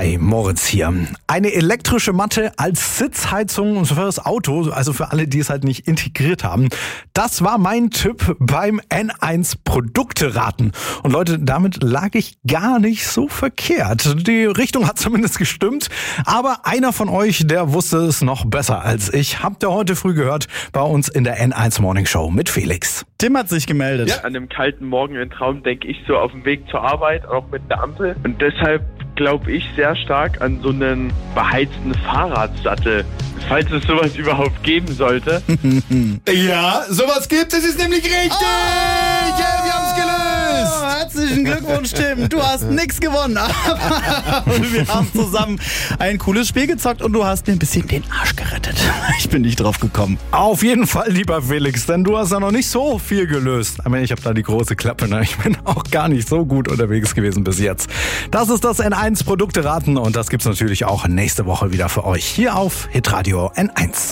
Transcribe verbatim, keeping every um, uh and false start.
Hi, Moritz hier. Eine elektrische Matte als Sitzheizung für das Auto, also für alle, die es halt nicht integriert haben. Das war mein Tipp beim N eins Produkte-Raten. Und Leute, damit lag ich gar nicht so verkehrt. Die Richtung hat zumindest gestimmt. Aber einer von euch, der wusste es noch besser als ich. Habt ihr heute früh gehört bei uns in der N eins Morning Show mit Felix. Tim hat sich gemeldet. Ja, an einem kalten Morgen im Traum denke ich so auf dem Weg zur Arbeit, auch mit der Ampel. Und deshalb glaube ich sehr stark an so einen beheizten Fahrradsattel, falls es sowas überhaupt geben sollte. Ja, sowas gibt es, ist nämlich richtig! Oh, yeah, wir haben's gelöst! Herzlichen Glückwunsch, Tim. Du hast nichts gewonnen, aber wir haben zusammen ein cooles Spiel gezockt und du hast mir ein bisschen den Arsch gerettet. Ich bin nicht drauf gekommen. Auf jeden Fall, lieber Felix, denn du hast ja noch nicht so viel gelöst. Aber ich habe da die große Klappe, ne? Ich bin auch gar nicht so gut unterwegs gewesen bis jetzt. Das ist das N eins Produkte raten und das gibt's natürlich auch nächste Woche wieder für euch hier auf Hitradio N eins.